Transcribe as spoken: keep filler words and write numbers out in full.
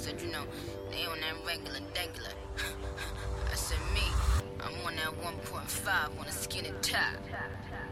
said, you know, they on that regular, regular. I said, me, I'm on that one point five on a skinny top.